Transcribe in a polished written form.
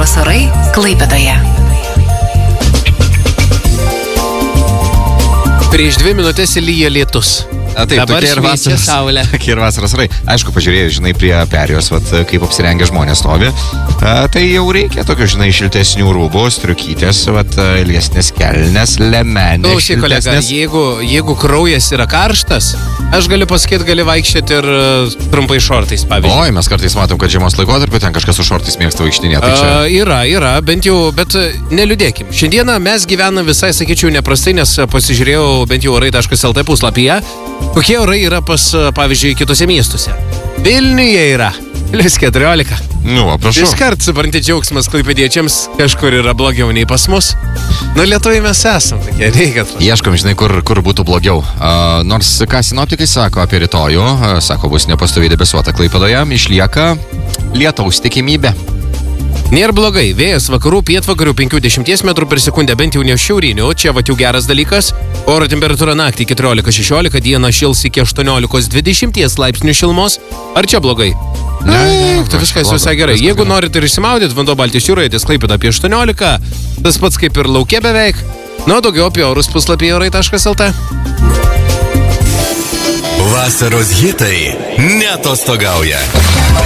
Vasaros orai Klaipėdoje. Prieš 2 minutės lyja lietus. Taip, dabar šviečia saulė. Ir vasaros rai. Aišku, pažiūrėjau, žinai, prie perijos, kaip apsirengę žmonės stovi. Tai jau reikia tokio, žinai, šiltesnių rūbų, striukytės, ilgesnės kelnes, lemenės. Klausyk, kolega, jeigu kraujas yra karštas, aš galiu pasakyti, gali vaikščioti ir trumpai šortais, pavyzdžiui. Oi, mes kartais matom, kad žiemos laikotarpiu ten kažkas su šortais mėgsta vaikštinėti. Yra, bent neliūdėkim. Šiandieną mes gyvename visai, sakyčiau, neprastai, nes pasižiūrėjau bent jau orai.lt puslapyje. Kokie orai yra pas, pavyzdžiui, kitose miestuose? Vilniuje yra +14. Nu, prašau. Iškart, supranti, džiaugsmas klaipėdiečiams kažkur yra blogiau nei pas mus. Nu, Lietuvoje mes esam tokie, reikia. Ieškom, žinai, kur būtų blogiau. Nors ką sinoptikai sako apie rytojų, sako, bus nepastoviai debesuota Klaipėdoje, išlieka lietaus tikimybė. Nėra blogai, vėjas vakarų, pietvakarių 50 metrų per sekundę, bent jau ne šiaurinių, čia jau geras dalykas. Oro temperatūra naktį 14-16, dieną šils iki 18-20 laipsnių šilumos. Ar čia blogai? Ne, tai viskas visai gerai. Jeigu norite ir išsimaudyti, vanduo Baltijos jūroje, ties Klaipėda apie 18, tas pats kaip ir lauke beveik. Nu, daugiau apie orus puslapyje orai.lt. Vasaros hitai neatostogauja.